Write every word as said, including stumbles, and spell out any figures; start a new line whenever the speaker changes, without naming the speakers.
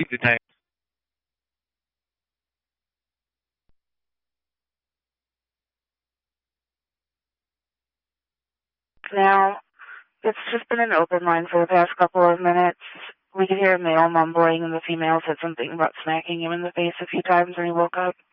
Good night.
Now, it's just been an open line for the past couple of minutes. We could hear a male mumbling, and the female said something about smacking him in the face a few times when he woke up.